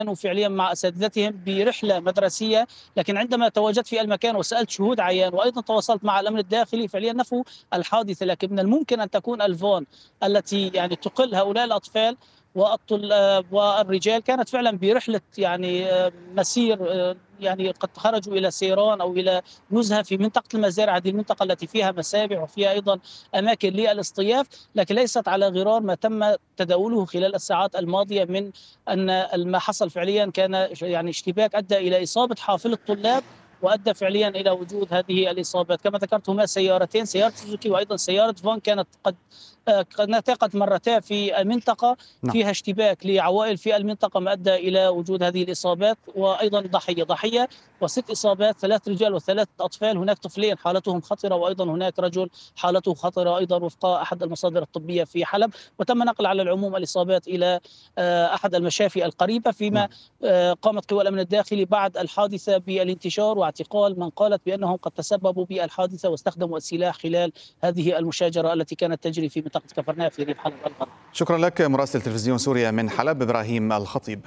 كانوا فعليا مع اساتذتهم برحله مدرسيه، لكن عندما تواجدت في المكان وسالت شهود عيان وايضا تواصلت مع الامن الداخلي فعليا نفوا الحادثه، لكن من الممكن ان تكون الفون التي يعني تقل هؤلاء الاطفال والطلاب والرجال كانت فعلا برحله يعني مسير، يعني قد خرجوا الى سيران او الى نزهه في منطقه المزارع، هذه المنطقه التي فيها مسابح وفيها ايضا اماكن للاصطياف، لكن ليست على غرار ما تم تداوله خلال الساعات الماضيه من ان ما حصل فعليا كان يعني اشتباك ادى الى اصابه حافل الطلاب وادى فعليا الى وجود هذه الاصابات. كما ذكرت هما سيارتين، سياره سوزوكي وايضا سياره فون، كانت قد مرتا في منطقه نعم. فيها اشتباك لعوائل في المنطقه ما ادى الى وجود هذه الاصابات، وايضا ضحيه وست اصابات، 3 رجال و3 اطفال، هناك طفلين حالتهم خطره وايضا هناك رجل حالته خطره ايضا وفق احد المصادر الطبيه في حلب، وتم نقل على العموم الاصابات الى احد المشافي القريبه، فيما نعم. قامت قوى الامن الداخلي بعد الحادثه بالانتشار واعتقال من قالت بانهم قد تسببوا بالحادثه واستخدموا السلاح خلال هذه المشاجره التي كانت تجري في منطقه كفرناء في ريف حلب الغرب. شكرا لك مراسل تلفزيون سوريا من حلب إبراهيم الخطيب.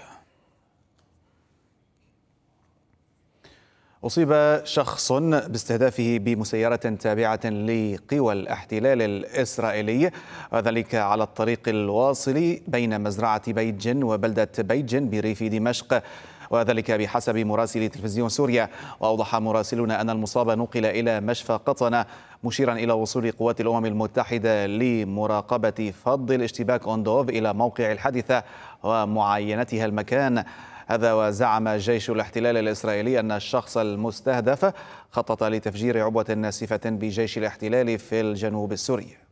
أصيب شخص باستهدافه بمسيرة تابعة لقوى الاحتلال الإسرائيلي، وذلك على الطريق الواصل بين مزرعة بيت جن وبلدة بيت جن بريف دمشق، وذلك بحسب مراسل تلفزيون سوريا. وأوضح مراسلون أن المصاب نقل إلى مشفى قطنة، مشيرا إلى وصول قوات الأمم المتحدة لمراقبة فض الاشتباك أوندوف إلى موقع الحادثة ومعاينتها المكان. هذا وزعم جيش الاحتلال الإسرائيلي أن الشخص المستهدف خطط لتفجير عبوة ناسفة بجيش الاحتلال في الجنوب السوري.